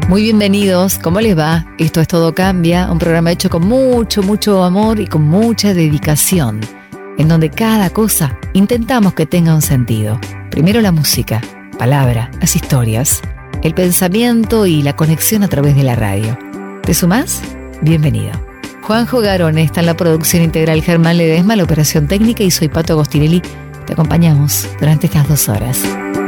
Muy bienvenidos, ¿cómo les va? Esto es Todo Cambia, un programa hecho con mucho amor y con mucha dedicación, en donde cada cosa intentamos que tenga un sentido. Primero la música, palabra, las historias, el pensamiento y la conexión a través de la radio. ¿Te sumás? Bienvenido. Juanjo Garone está en la producción integral, Germán Ledesma, la operación técnica, y soy Pato Agostinelli. Te acompañamos durante estas 2 horas.